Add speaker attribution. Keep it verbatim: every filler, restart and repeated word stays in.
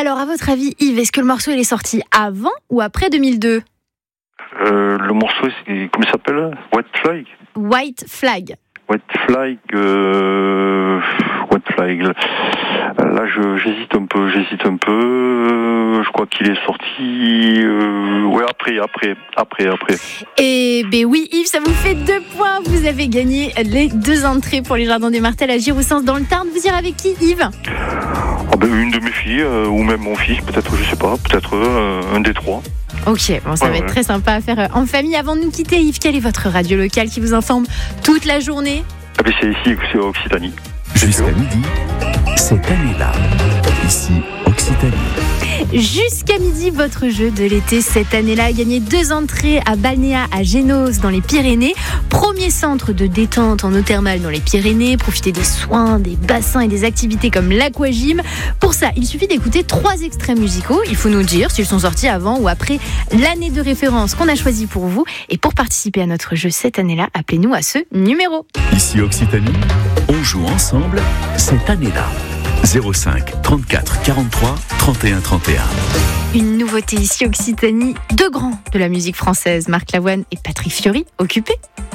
Speaker 1: Alors, à votre avis, Yves, est-ce que le morceau il est sorti avant ou après deux mille deux ?
Speaker 2: Euh, le morceau, c'est, comment il s'appelle ? White Flag.
Speaker 1: White Flag.
Speaker 2: White Flag. Euh, White Flag. Là, je, j'hésite un peu, j'hésite un peu. Je crois qu'il est sorti. Euh, ouais, après, après, après, après.
Speaker 1: Et ben oui, Yves, ça vous fait deux points. Vous avez gagné les deux entrées pour les Jardins des Martels à Giroussens dans le Tarn. Vous irez avec qui, Yves ?
Speaker 2: Oh ben, une de mes filles, euh, ou même mon fils, peut-être, je sais pas, peut-être euh, un des trois.
Speaker 1: Ok, bon, ça
Speaker 2: ouais,
Speaker 1: va
Speaker 2: ouais.
Speaker 1: être très sympa à faire en famille. Avant de nous quitter, Yves, quelle est votre radio locale qui vous informe toute la journée ?
Speaker 2: Ah ben c'est ici, c'est Occitanie.
Speaker 3: Jusqu'à midi, cette année-là, ici Occitanie.
Speaker 1: Jusqu'à midi, votre jeu de l'été cette année-là a gagné deux entrées à Balnéa à Génos dans les Pyrénées. Premier centre de détente en eau thermale dans les Pyrénées. Profitez des soins, des bassins et des activités comme l'aquagym. Pour ça, il suffit d'écouter trois extraits musicaux. Il faut nous dire s'ils sont sortis avant ou après l'année de référence qu'on a choisie pour vous. Et pour participer à notre jeu cette année-là, appelez-nous à ce numéro.
Speaker 3: Ici Occitanie, on joue ensemble cette année-là. zéro cinq trente-quatre quarante-trois trente et un trente et un.
Speaker 1: Une nouveauté ici Occitanie, deux grands de la musique française, Marc Lavoine et Patrick Fiori, occupés.